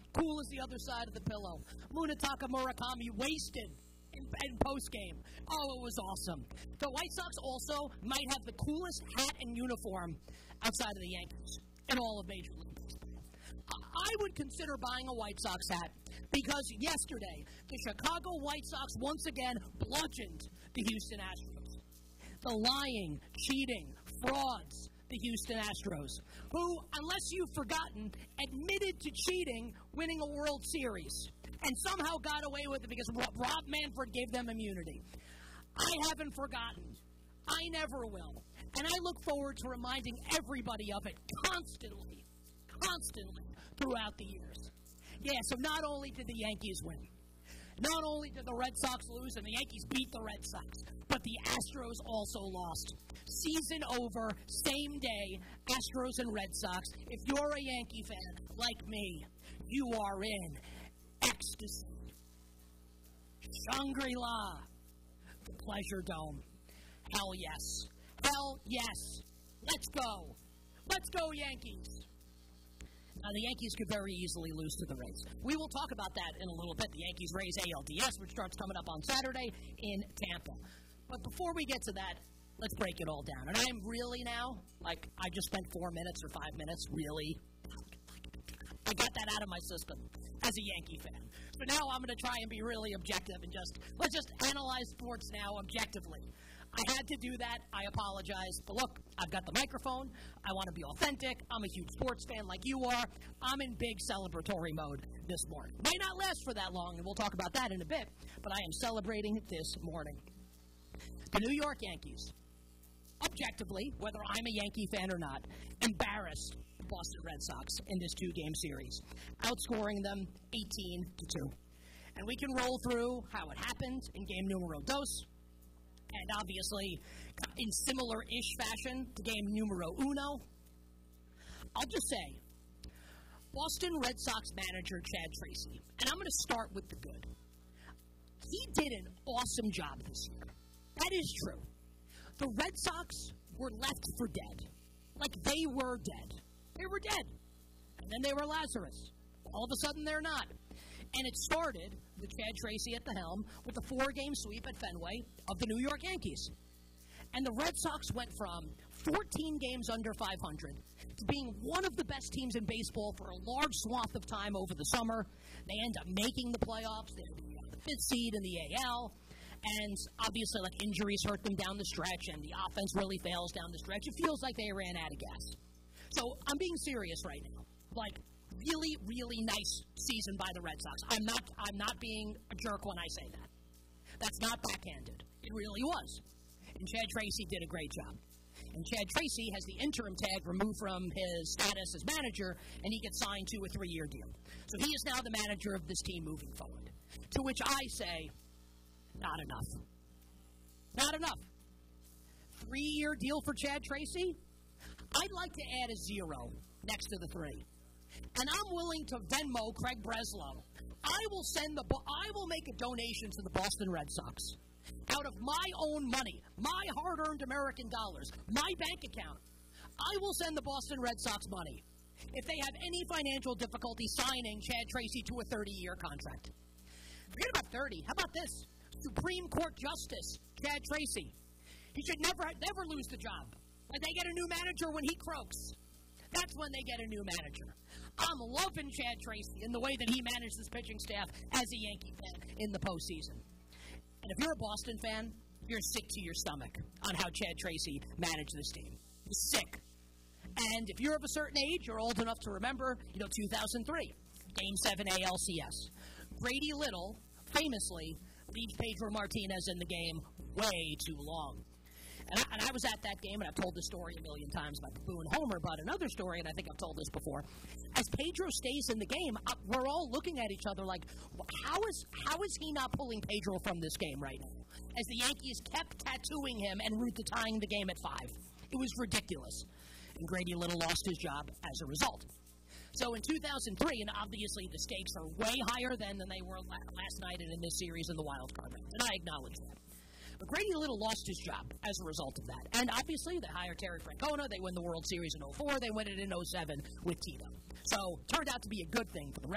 Cool as the other side of the pillow. Munetaka Murakami wasted in postgame. Oh, it was awesome. The White Sox also might have the coolest hat and uniform outside of the Yankees in all of Major League Baseball. I would consider buying a White Sox hat because yesterday the Chicago White Sox once again bludgeoned the Houston Astros. The lying, cheating, frauds, the Houston Astros, who, unless you've forgotten, admitted to cheating, winning a World Series, and somehow got away with it because Rob Manfred gave them immunity. I haven't forgotten. I never will. And I look forward to reminding everybody of it constantly throughout the years. Yeah, so not only did the Yankees win, not only did the Red Sox lose and the Yankees beat the Red Sox, but the Astros also lost. Season over, same day, Astros and Red Sox. If you're a Yankee fan like me, you are in ecstasy. Shangri-La, the Pleasure Dome. Hell yes. Hell yes. Let's go. Let's go, Yankees. Now, the Yankees could very easily lose to the Rays. We will talk about that in a little bit. The Yankees-Rays ALDS, which starts coming up on Saturday in Tampa. But before we get to that, let's break it all down. And I'm really now, like, I just spent 4 minutes or 5 minutes, really. I got that out of my system as a Yankee fan. So now I'm going to try and be really objective and let's just analyze sports now objectively. I had to do that. I apologize. But look, I've got the microphone. I want to be authentic. I'm a huge sports fan like you are. I'm in big celebratory mode this morning. May not last for that long, and we'll talk about that in a bit, but I am celebrating this morning. The New York Yankees, objectively, whether I'm a Yankee fan or not, embarrassed the Boston Red Sox in this two-game series, outscoring them 18-2. And we can roll through how it happened in game numero dos, and obviously, in similar-ish fashion to game numero uno. I'll just say, Boston Red Sox manager Chad Tracy, and I'm going to start with the good. He did an awesome job this year. That is true. The Red Sox were left for dead. Like, they were dead. They were dead. And then they were Lazarus. All of a sudden, they're not. And it started with Chad Tracy at the helm with a 4-game sweep at Fenway of the New York Yankees. And the Red Sox went from 14 games under 500 to being one of the best teams in baseball for a large swath of time over the summer. They end up making the playoffs. They're the 5th seed in the AL. And obviously, like, injuries hurt them down the stretch, and the offense really fails down the stretch. It feels like they ran out of gas. So I'm being serious right now. Like, really, really nice season by the Red Sox. I'm not being a jerk when I say that. That's not backhanded. It really was. And Chad Tracy did a great job. And Chad Tracy has the interim tag removed from his status as manager, and he gets signed to a 3-year deal. So he is now the manager of this team moving forward. To which I say, not enough. Not enough. 3-year deal for Chad Tracy? I'd like to add a 0 next to the 3. And I'm willing to Venmo Craig Breslow. I will make a donation to the Boston Red Sox out of my own money, my hard-earned American dollars, my bank account. I will send the Boston Red Sox money if they have any financial difficulty signing Chad Tracy to a 30-year contract. Forget about 30. How about this? Supreme Court Justice Chad Tracy. He should never lose the job. Like, they get a new manager when he croaks. That's when they get a new manager. I'm loving Chad Tracy in the way that he managed this pitching staff as a Yankee fan in the postseason. And if you're a Boston fan, you're sick to your stomach on how Chad Tracy managed this team. You're sick. And if you're of a certain age, you're old enough to remember, 2003, Game 7 ALCS. Grady Little, famously, leaves Pedro Martinez in the game way too long. And I was at that game, and I've told this story a million times about the Boone Homer, but another story, and I think I've told this before. As Pedro stays in the game, we're all looking at each other like, how is he not pulling Pedro from this game right now? As the Yankees kept tattooing him en route to tying the game at 5. It was ridiculous. And Grady Little lost his job as a result. So in 2003, and obviously the stakes are way higher than they were last night and in this series in the wild card round, and I acknowledge that. But Grady Little lost his job as a result of that. And obviously, they hire Terry Francona. They win the World Series in 2004. They win it in 2007 with Tito. So, turned out to be a good thing for the